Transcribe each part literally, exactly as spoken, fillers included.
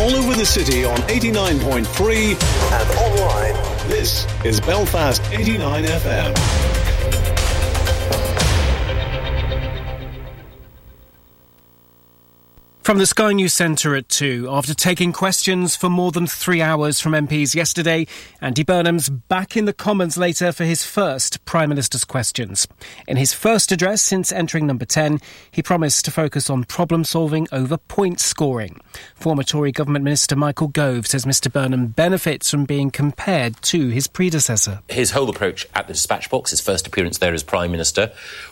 all over the city on eighty-nine point three and online. This is Belfast eighty-nine F M. From the Sky News Centre at two, after taking questions for more than three hours from M Ps yesterday, Andy Burnham's back in the Commons later for his first Prime Minister's questions. In his first address since entering number ten, he promised to focus on problem-solving over point scoring. Former Tory Government Minister Michael Gove says Mr Burnham benefits from being compared to his predecessor. His whole approach at the dispatch box, his first appearance there as Prime Minister,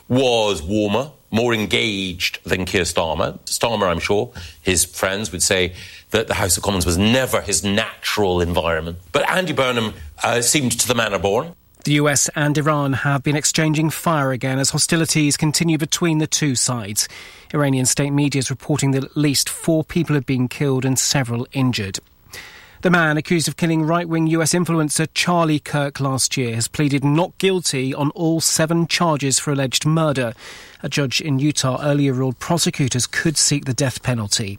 was warmer, more engaged than Keir Starmer. Starmer, I'm sure, his friends would say that the House of Commons was never his natural environment. But Andy Burnham uh, seemed to the manner born. The U S and Iran have been exchanging fire again as hostilities continue between the two sides. Iranian state media is reporting that at least four people have been killed and several injured. The man accused of killing right-wing U S influencer Charlie Kirk last year has pleaded not guilty on all seven charges for alleged murder. A judge in Utah earlier ruled prosecutors could seek the death penalty.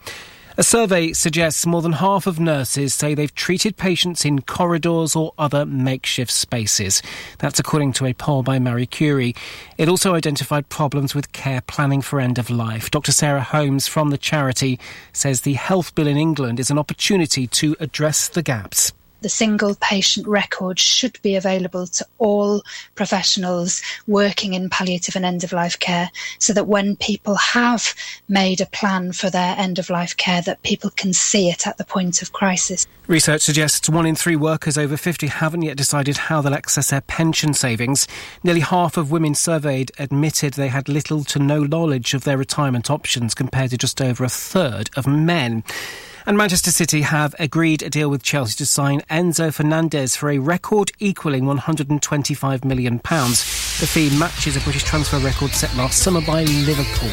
A survey suggests more than half of nurses say they've treated patients in corridors or other makeshift spaces. That's according to a poll by Marie Curie. It also identified problems with care planning for end of life. Doctor Sarah Holmes from the charity says the health bill in England is an opportunity to address the gaps. The single patient record should be available to all professionals working in palliative and end-of-life care so that when people have made a plan for their end-of-life care, that people can see it at the point of crisis. Research suggests one in three workers over fifty haven't yet decided how they'll access their pension savings. Nearly half of women surveyed admitted they had little to no knowledge of their retirement options compared to just over a third of men. And Manchester City have agreed a deal with Chelsea to sign Enzo Fernandez for a record equalling one hundred twenty-five million pounds. The fee matches a British transfer record set last summer by Liverpool.